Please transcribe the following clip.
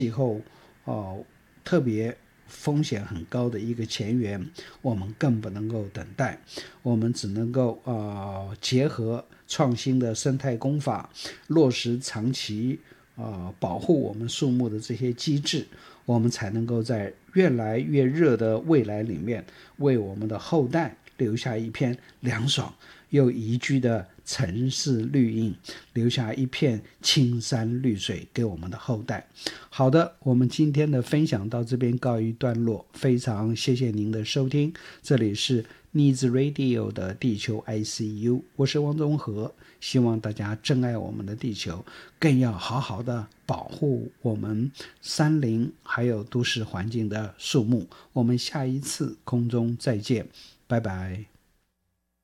气候特别风险很高的一个前沿，我们更不能够等待，我们只能够结合创新的生态工法，落实长期保护我们树木的这些机制，我们才能够在越来越热的未来里面，为我们的后代留下一片凉爽又宜居的城市绿荫，留下一片青山绿水给我们的后代。好的，我们今天的分享到这边告一段落，非常谢谢您的收听，这里是 Needs Radio 的地球 ICU， 我是汪宗和，希望大家珍爱我们的地球，更要好好的保护我们山林还有都市环境的树木。我们下一次空中再见，拜拜。